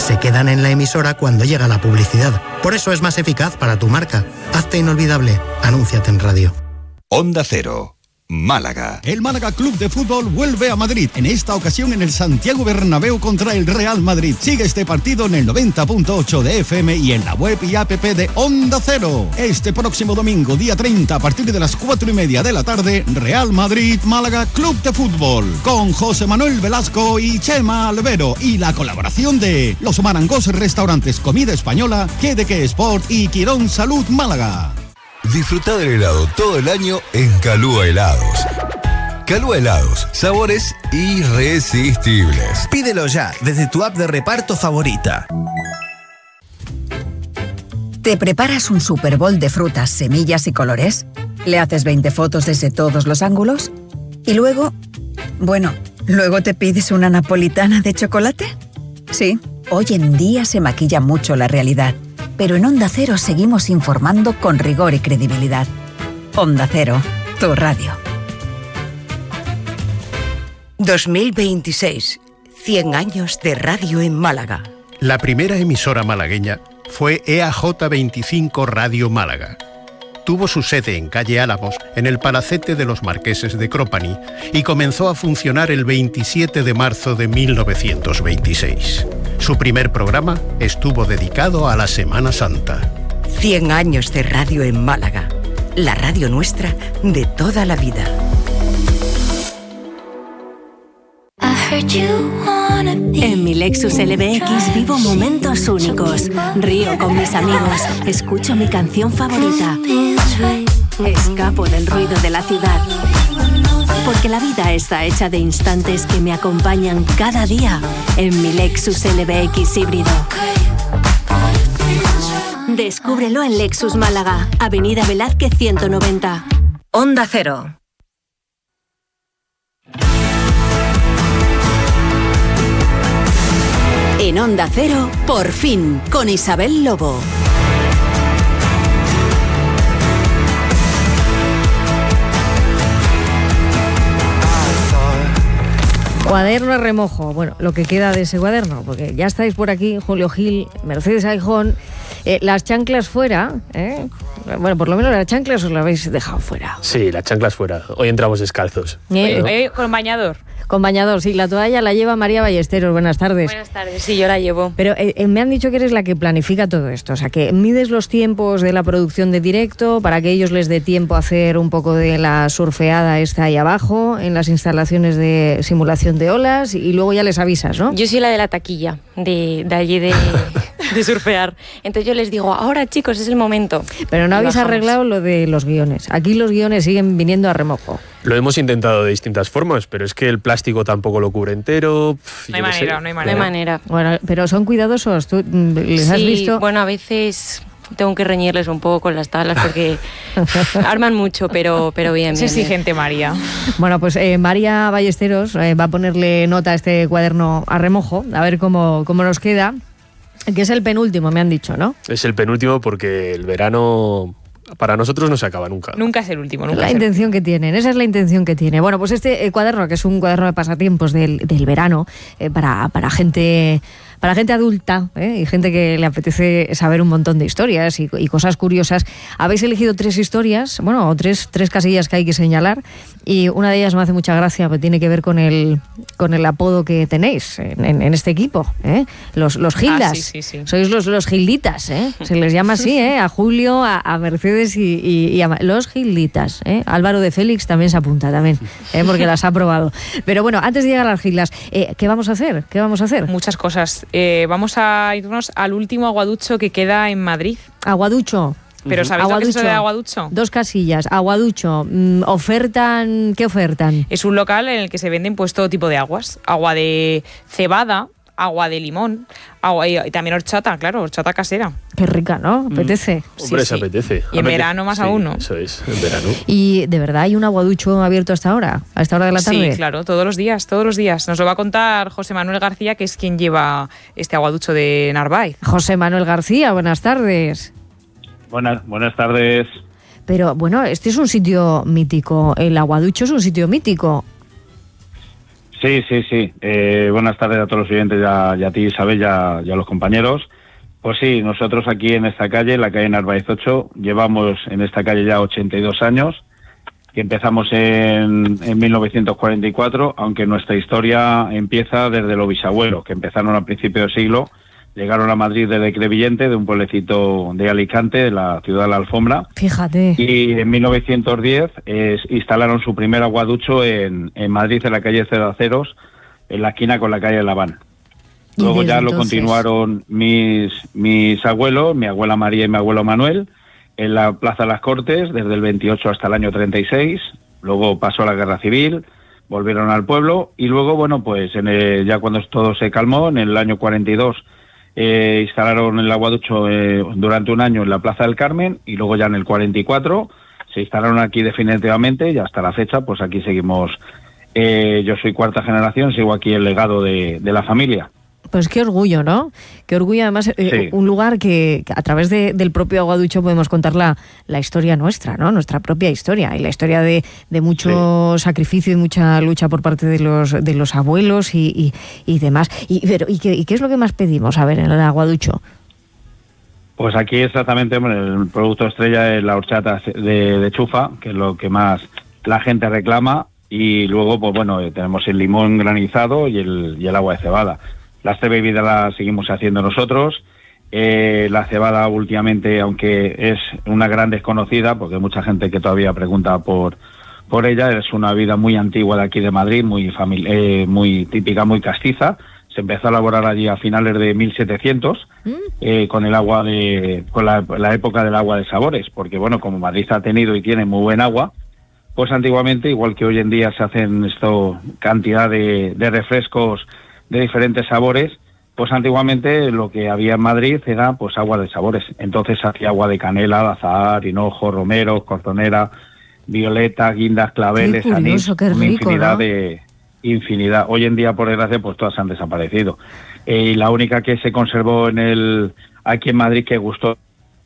se quedan en la emisora cuando llega la publicidad. Por eso es más eficaz para tu marca. Hazte inolvidable. Anúnciate en radio. Onda Cero. Málaga. El Málaga Club de Fútbol vuelve a Madrid, en esta ocasión en el Santiago Bernabéu contra el Real Madrid. Sigue este partido en el 90.8 de FM y en la web y app de Onda Cero. Este próximo domingo, día 30, a partir de las 4:30 de la tarde, Real Madrid Málaga Club de Fútbol, con José Manuel Velasco y Chema Alvero, y la colaboración de Los Marangos Restaurantes Comida Española, Que Sport y Quirón Salud Málaga. Disfruta del helado todo el año en Calúa Helados. Calúa Helados, sabores irresistibles. Pídelo ya desde tu app de reparto favorita. ¿Te preparas un Super Bowl de frutas, semillas y colores? ¿Le haces 20 fotos desde todos los ángulos? ¿Y luego? Bueno, ¿luego te pides una napolitana de chocolate? Sí, hoy en día se maquilla mucho la realidad. Pero en Onda Cero seguimos informando con rigor y credibilidad. Onda Cero, tu radio. 2026. 100 años de radio en Málaga. La primera emisora malagueña fue EAJ25 Radio Málaga. Tuvo su sede en calle Álamos, en el Palacete de los Marqueses de Cropani, y comenzó a funcionar el 27 de marzo de 1926. Su primer programa estuvo dedicado a la Semana Santa. 100 años de radio en Málaga. La radio nuestra de toda la vida. En mi Lexus LBX vivo momentos únicos. Río con mis amigos. Escucho mi canción favorita. Escapo del ruido de la ciudad. Porque la vida está hecha de instantes que me acompañan cada día en mi Lexus LBX híbrido. Descúbrelo en Lexus Málaga, Avenida Velázquez 190. Onda Cero. En Onda Cero, por fin, con Isabel Lobo. Cuaderno a remojo, bueno, lo que queda de ese cuaderno, porque ya estáis por aquí, Julio Gil, Mercedes Aijón, las chanclas fuera, ¿eh? Bueno, por lo menos las chanclas os las habéis dejado fuera. Sí, las chanclas fuera, hoy entramos descalzos. Con bañador. Con bañador, sí, la toalla la lleva María Ballesteros, buenas tardes. Buenas tardes, sí, yo la llevo. Pero me han dicho que eres la que planifica todo esto, o sea, que mides los tiempos de la producción de directo para que ellos les dé tiempo a hacer un poco de la surfeada esta ahí abajo, en las instalaciones de simulación de olas, y luego ya les avisas, ¿no? Yo soy la de la taquilla, de allí de surfear. Entonces yo les digo, ahora chicos, es el momento. Pero no habéis arreglado lo de los guiones. Aquí los guiones siguen viniendo a remojo. Lo hemos intentado de distintas formas, pero es que el plástico tampoco lo cubre entero. No hay manera. Bueno, pero son cuidadosos. ¿Tú les has visto? Bueno, a veces tengo que reñirles un poco con las tablas porque arman mucho, pero bien. Es exigente, María. Bueno, pues María Ballesteros va a ponerle nota a este cuaderno a remojo, a ver cómo nos queda. Que es el penúltimo, me han dicho, ¿no? Es el penúltimo porque el verano para nosotros no se acaba nunca. Nunca es el último. Esa es la intención que tiene. Bueno, pues este cuaderno, que es un cuaderno de pasatiempos del verano, para gente adulta, y gente que le apetece saber un montón de historias y cosas curiosas. Habéis elegido 3 historias, bueno, tres casillas que hay que señalar, y una de ellas me hace mucha gracia, porque tiene que ver con el apodo que tenéis en este equipo, los Gildas. Sí. Sois los Gilditas, se les llama así, a Julio, a Mercedes y a los Gilditas. Álvaro de Félix también se apunta, también, porque las ha probado. Pero bueno, antes de llegar a las Gildas, ¿qué vamos a hacer? Muchas cosas. Vamos a irnos al último Aguaducho que queda en Madrid. Aguaducho. ¿Pero sabéis lo que es eso de Aguaducho? 2 casillas. Aguaducho. ¿Qué ofertan? Es un local en el que se venden pues todo tipo de aguas. Agua de cebada, agua de limón, agua y también horchata, claro, horchata casera. Qué rica, ¿no? Apetece. Hombre, se apetece. Y en verano más aún, ¿no? Eso es, en verano. ¿Y de verdad hay un Aguaducho abierto hasta ahora? ¿A esta hora de la tarde? Sí, claro, todos los días. Nos lo va a contar José Manuel García, que es quien lleva este Aguaducho de Narváez. José Manuel García, buenas tardes. Buenas tardes. Pero bueno, este es un sitio mítico, el Aguaducho es un sitio mítico. Sí. Buenas tardes a todos los oyentes, ya a ti, Isabel, ya a los compañeros. Pues sí, nosotros aquí en esta calle, la calle Narváez 8, llevamos en esta calle ya 82 años, que empezamos en 1944, aunque nuestra historia empieza desde los bisabuelos, que empezaron a principios del siglo, llegaron a Madrid desde Crevillente, de un pueblecito de Alicante, de la ciudad de la Alfombra. Fíjate. Y en 1910 instalaron su primer aguaducho en Madrid, en la calle Cedaceros, en la esquina con la calle Laván. Luego ya lo continuaron mis abuelos, mi abuela María y mi abuelo Manuel, en la Plaza de las Cortes, desde el 28 hasta el año 36. Luego pasó la Guerra Civil, volvieron al pueblo, y luego, bueno, pues ya cuando todo se calmó, en el año 42, instalaron el aguaducho durante un año en la Plaza del Carmen, y luego ya en el 44 se instalaron aquí definitivamente, y hasta la fecha, pues aquí seguimos. Yo soy cuarta generación, sigo aquí el legado de la familia. Pues qué orgullo, ¿no? Qué orgullo, además, Sí. Un lugar que a través del propio aguaducho podemos contar la historia nuestra, ¿no? Nuestra propia historia, y la historia de mucho sacrificio y mucha lucha por parte de los abuelos y demás. ¿Y qué es lo que más pedimos, a ver, en el aguaducho? Pues aquí exactamente, hombre, el producto estrella es la horchata de chufa, que es lo que más la gente reclama, y luego, pues bueno, tenemos el limón granizado y el agua de cebada. Las tres bebidas las seguimos haciendo nosotros. La cebada últimamente, aunque es una gran desconocida, porque hay mucha gente que todavía pregunta por ella, es una bebida muy antigua de aquí de Madrid, muy típica, muy castiza. Se empezó a elaborar allí a finales de 1700 con el agua con la época del agua de sabores, porque bueno, como Madrid ha tenido y tiene muy buen agua, pues antiguamente, igual que hoy en día se hacen cantidad de refrescos de diferentes sabores, pues antiguamente lo que había en Madrid era pues agua de sabores. Entonces hacía agua de canela, de azahar, hinojo, romero, corzonera, violeta, guindas, claveles, Qué curioso, anís, qué una rico, infinidad. Hoy en día, por desgracia, pues todas han desaparecido. Y la única que se conservó aquí en Madrid que gustó.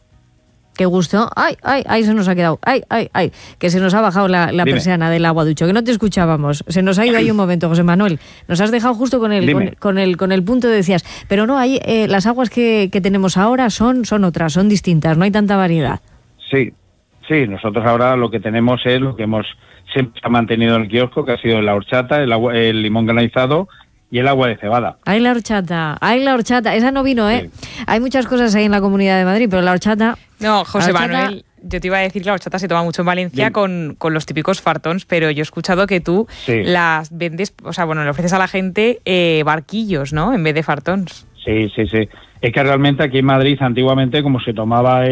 Qué gusto. Ay, se nos ha quedado. Ay, que se nos ha bajado la persiana del aguaducho, que no te escuchábamos. Se nos ha ido ahí un momento, José Manuel. Nos has dejado justo con el punto de decías. Pero no, ahí las aguas que tenemos ahora son otras, son distintas, no hay tanta variedad. Sí, nosotros ahora lo que tenemos es lo que siempre ha mantenido en el kiosco, que ha sido la horchata, el limón granizado y el agua de cebada. Hay la horchata. Esa no vino, ¿eh? Sí. Hay muchas cosas ahí en la Comunidad de Madrid, pero la horchata... No, José Manuel, yo te iba a decir que la horchata se toma mucho en Valencia con los típicos fartons, pero yo he escuchado que tú las vendes, o sea, bueno, le ofreces a la gente barquillos, ¿no? En vez de fartons. Sí. Es que realmente aquí en Madrid, antiguamente, como se tomaba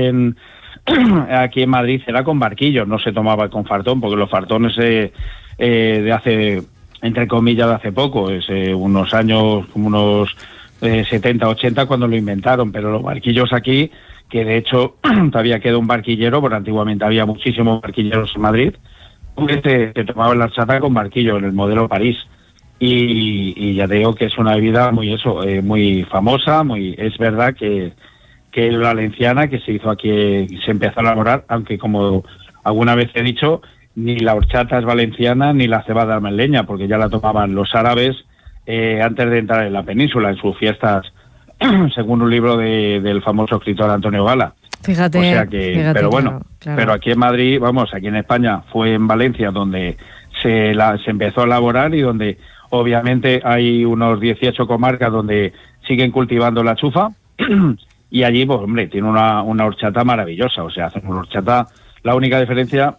aquí en Madrid, era con barquillos, no se tomaba con fartón, porque los fartones de hace... entre comillas, de hace poco, es unos años, como unos 70, 80, cuando lo inventaron, pero los barquillos aquí, que de hecho todavía queda un barquillero, porque antiguamente había muchísimos barquilleros en Madrid, se tomaba la horchata con barquillo en el modelo París, y ya te digo que es una bebida muy famosa, es verdad que la valenciana, que se hizo aquí, se empezó a elaborar, aunque como alguna vez he dicho, ni la horchata es valenciana ni la cebada madrileña, porque ya la tomaban los árabes antes de entrar en la península, en sus fiestas, según un libro del famoso escritor Antonio Gala. Fíjate. O sea que, pero bueno, claro. Pero aquí en Madrid, aquí en España, fue en Valencia donde se empezó a elaborar, y donde obviamente hay unos 18 comarcas donde siguen cultivando la chufa, y allí, pues hombre, tiene una horchata maravillosa, o sea, hacen una horchata, la única diferencia...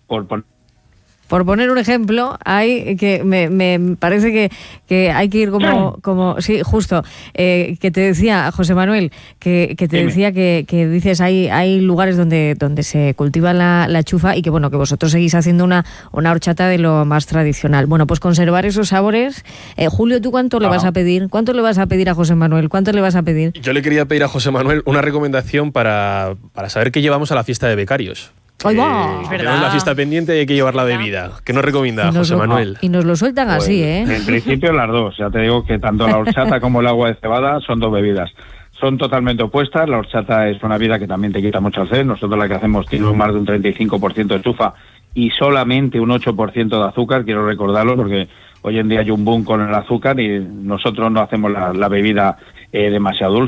Por poner un ejemplo, hay que me parece que hay que ir como sí, justo, que te decía José Manuel, que te decía que dices hay lugares donde se cultiva la chufa, y que bueno, que vosotros seguís haciendo una horchata de lo más tradicional. Bueno, pues conservar esos sabores. Julio, ¿tú cuánto le vas a pedir? ¿Cuánto le vas a pedir a José Manuel? ¿Cuánto le vas a pedir? Yo le quería pedir a José Manuel una recomendación para saber qué llevamos a la fiesta de becarios. Tenemos la fiesta pendiente y hay que llevar la bebida. ¿Qué nos recomienda José Manuel? Y nos lo sueltan pues, así, ¿eh? En principio las dos. Ya te digo que tanto la horchata como el agua de cebada son dos bebidas. Son totalmente opuestas. La horchata es una bebida que también te quita mucho el sed. Nosotros la que hacemos tiene más de un 35% de chufa y solamente un 8% de azúcar. Quiero recordarlo porque hoy en día hay un boom con el azúcar y nosotros no hacemos la bebida demasiado dulce.